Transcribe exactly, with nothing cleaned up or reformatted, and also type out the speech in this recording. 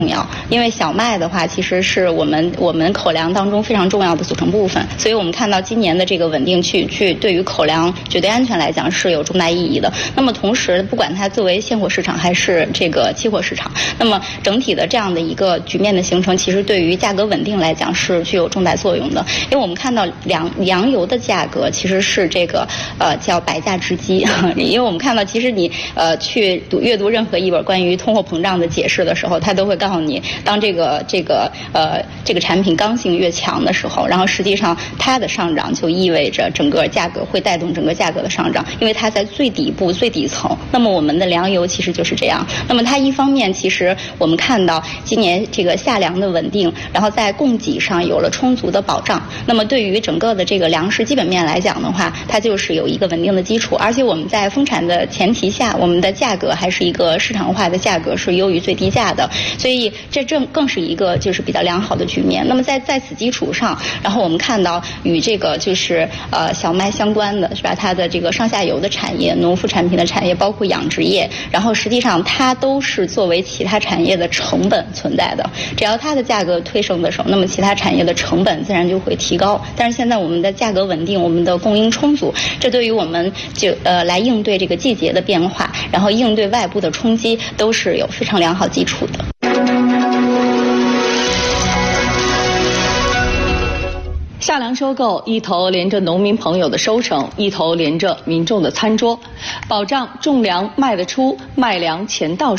重要，因为小麦的话，其实是我们我们口粮当中非常重要的组成部分，所以我们看到今年的这个稳定去去对于口粮绝对安全来讲是有重大意义的。那么同时，不管它作为现货市场还是这个期货市场，那么整体的这样的一个局面的形成，其实对于价格稳定来讲是具有重大作用的。因为我们看到粮粮油的价格其实是这个呃叫百价之基，因为我们看到其实你呃去读阅读任何一本关于通货膨胀的解释的时候，它都会告诉你，当这个这个呃这个产品刚性越强的时候，然后实际上它的上涨就意味着整个价格会带动整个价格的上涨，因为它在最底部最底层。那么我们的粮油其实就是这样。那么它一方面其实我们看到今年这个夏粮的稳定，然后在供给上有了充足的保障。那么对于整个的这个粮食基本面来讲的话，它就是有一个稳定的基础，而且我们在丰产的前提下，我们的价格还是一个市场化的价格，是优于最低价的，所以这正更是一个就是比较良好的局面。那么在在此基础上，然后我们看到与这个就是呃小麦相关的是吧，它的这个上下游的产业、农副产品的产业，包括养殖业，然后实际上它都是作为其他产业的成本存在的。只要它的价格推升的时候，那么其他产业的成本自然就会提高。但是现在我们的价格稳定，我们的供应充足，这对于我们就呃来应对这个季节的变化，然后应对外部的冲击，都是有非常良好基础的。 夏粮收购一头连着农民朋友的收成，一头连着民众的餐桌，保障种粮卖得出，卖粮钱到手。